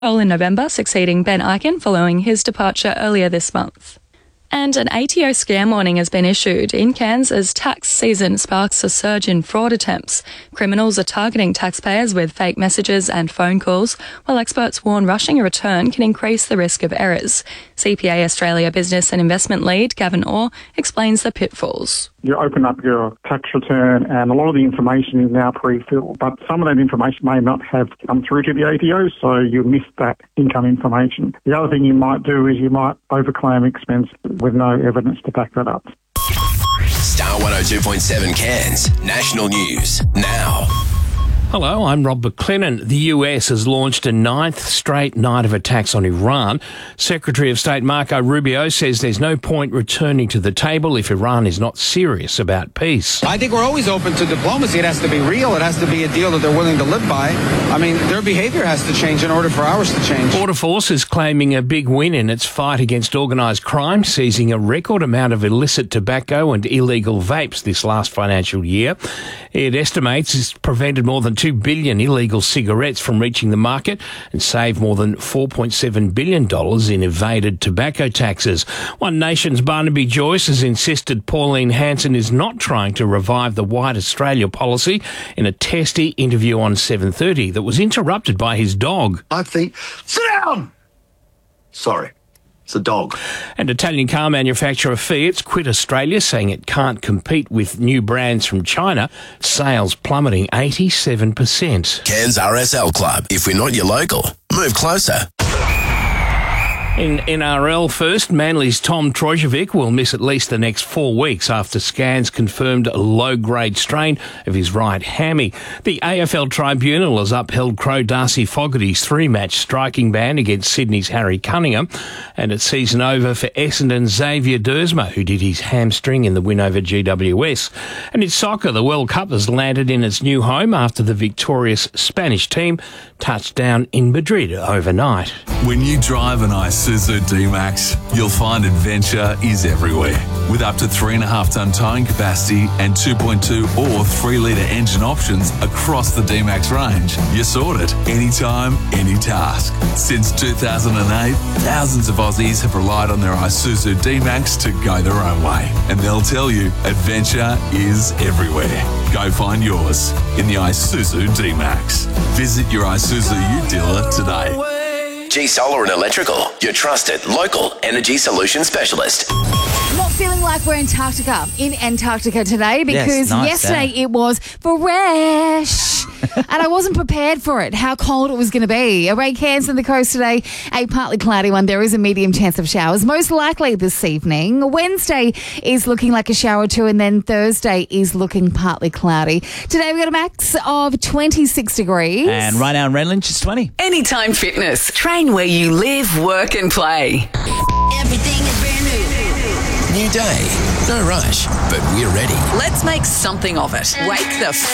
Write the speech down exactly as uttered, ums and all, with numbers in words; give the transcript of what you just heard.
in November, succeeding Ben Ikin following his departure earlier this month. And an A T O scam warning has been issued in Cairns as tax season sparks a surge in fraud attempts. Criminals are targeting taxpayers with fake messages and phone calls, while experts warn rushing a return can increase the risk of errors. C P A Australia Business and Investment Lead Gavin Orr explains the pitfalls. You open up your tax return and a lot of the information is now pre-filled, but some of that information may not have come through to the A T O, so you miss that income information. The other thing you might do is you might overclaim expense with no evidence to back that up. Star one oh two point seven Cairns, national news, now. Hello, I'm Rob McLennan. The U S has launched a ninth straight night of attacks on Iran. Secretary of State Marco Rubio says there's no point returning to the table if Iran is not serious about peace. I think we're always open to diplomacy. It has to be real. It has to be a deal that they're willing to live by. I mean, their behaviour has to change in order for ours to change. Border Force is claiming a big win in its fight against organised crime, seizing a record amount of illicit tobacco and illegal vapes this last financial year. It estimates it's prevented more than two billion illegal cigarettes from reaching the market and saved more than four point seven billion dollars in evaded tobacco taxes. One Nation's Barnaby Joyce has insisted Pauline Hanson is not trying to revive the White Australia policy in a testy interview on seven thirty that was interrupted by his dog. I think, sit down! Sorry. It's a dog. And Italian car manufacturer Fiat's quit Australia, saying it can't compete with new brands from China. Sales plummeting eighty-seven percent. Cairns R S L Club. If we're not your local, move closer. In N R L first, Manly's Tom Trojovic will miss at least the next four weeks after scans confirmed a low-grade strain of his right hammy. The A F L Tribunal has upheld Crow Darcy Fogarty's three-match striking ban against Sydney's Harry Cunningham, and it's season over for Essendon's Xavier Dersma, who did his hamstring in the win over G W S. And in soccer, the World Cup has landed in its new home after the victorious Spanish team touched down in Madrid overnight. When you drive an Isuzu D-Max, you'll find adventure is everywhere. With up to three point five tonne towing capacity and two point two or three litre engine options across the D-Max range, you're sorted. Anytime, any task. Since two thousand eight, thousands of Aussies have relied on their Isuzu D-Max to go their own way. And they'll tell you, adventure is everywhere. Go find yours in the Isuzu D-Max. Visit your Isuzu U dealer today. G Solar and Electrical, your trusted local energy solution specialist. Not feeling like we're in Antarctica, in Antarctica today because yes, nice yesterday day. it was fresh and I wasn't prepared for it, how cold it was going to be. Away Cairns and the coast today, a partly cloudy one. There is a medium chance of showers, most likely this evening. Wednesday is looking like a shower too, and then Thursday is looking partly cloudy. Today we've got a max of twenty-six degrees. And right now in Redlands, it's twenty. Anytime Fitness. Train where you live, work and play. Everything is brand new. New day. No rush, but we're ready. Let's make something of it. Wake the